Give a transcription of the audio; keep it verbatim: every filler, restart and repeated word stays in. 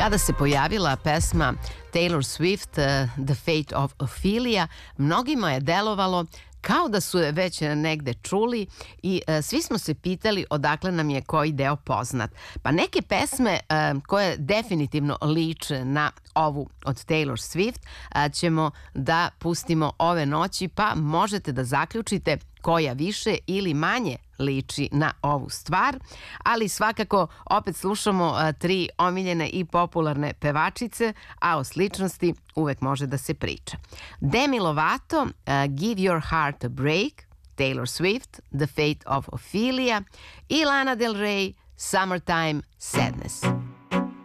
Kada se pojavila pesma Taylor Swift, uh, The Fate of Ophelia, mnogima je delovalo kao da su je već negde čuli i uh, svi smo se pitali odakle nam je koji deo poznat. Pa neke pesme uh, koje definitivno liče na ovu od Taylor Swift uh, ćemo da pustimo ove noći, pa možete da zaključite koja više ili manje liči na ovu stvar, ali svakako opet slušamo uh, tri omiljene i popularne pevačice, a o sličnosti uvek može da se priča. Demi Lovato, uh, Give Your Heart a Break, Taylor Swift, The Fate of Ophelia i Lana Del Rey, Summertime Sadness.